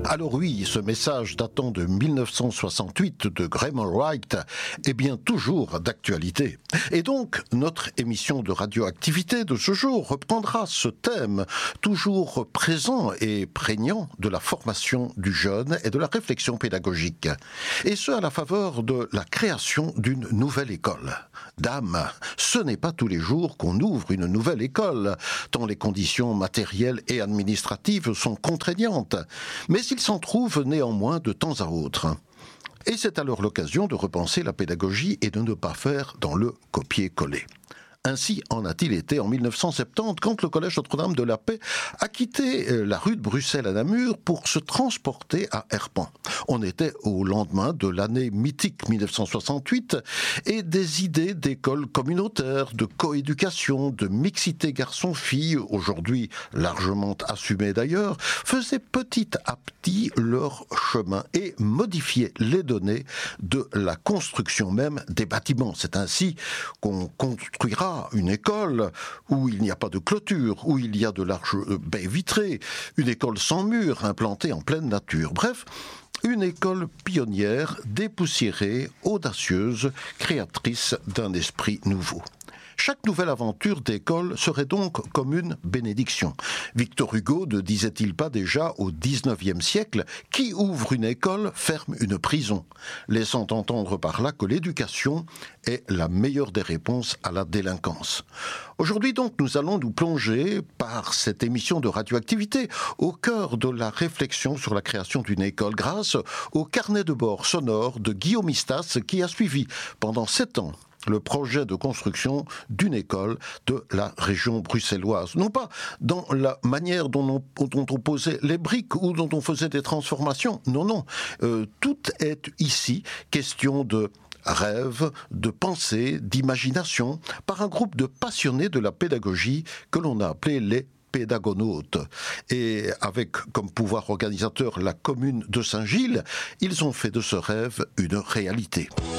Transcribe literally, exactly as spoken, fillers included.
Alors oui, ce message datant de mille neuf cent soixante-huit de Graham Wright est bien toujours d'actualité. Et donc, notre émission de radioactivité de ce jour reprendra ce thème toujours présent et prégnant de la formation du jeune et de la réflexion pédagogique. Et ce, à la faveur de la création d'une nouvelle école. Dame, ce n'est pas tous les jours qu'on ouvre une nouvelle école, tant les conditions matérielles et administratives sont contraignantes. Mais il s'en trouve néanmoins de temps à autre. Et c'est alors l'occasion de repenser la pédagogie et de ne pas faire dans le copier-coller. Ainsi en a-t-il été en mille neuf cent soixante-dix quand le Collège Notre-Dame de la Paix a quitté la rue de Bruxelles à Namur pour se transporter à Herpan. On était au lendemain de l'année mythique mille neuf cent soixante-huit et des idées d'école communautaire, de coéducation, de mixité garçons-filles, aujourd'hui largement assumées d'ailleurs, faisaient petit à petit leur chemin et modifiaient les données de la construction même des bâtiments. C'est ainsi qu'on construira une école où il n'y a pas de clôture, où il y a de larges baies vitrées, une école sans mur implantée en pleine nature. Bref, une école pionnière, dépoussiérée, audacieuse, créatrice d'un esprit nouveau. Chaque nouvelle aventure d'école serait donc comme une bénédiction. Victor Hugo ne disait-il pas déjà au dix-neuvième siècle « Qui ouvre une école ferme une prison », laissant entendre par là que l'éducation est la meilleure des réponses à la délinquance. Aujourd'hui donc, nous allons nous plonger, par cette émission de radioactivité, au cœur de la réflexion sur la création d'une école grâce au carnet de bord sonore de Guillaume Istas qui a suivi pendant sept ans le projet de construction d'une école de la région bruxelloise. Non pas dans la manière dont on, dont on posait les briques ou dont on faisait des transformations. Non, non. Euh, tout est ici question de rêve, de pensée, d'imagination, par un groupe de passionnés de la pédagogie que l'on a appelé les pédagonautes. Et avec comme pouvoir organisateur la commune de Saint-Gilles, ils ont fait de ce rêve une réalité.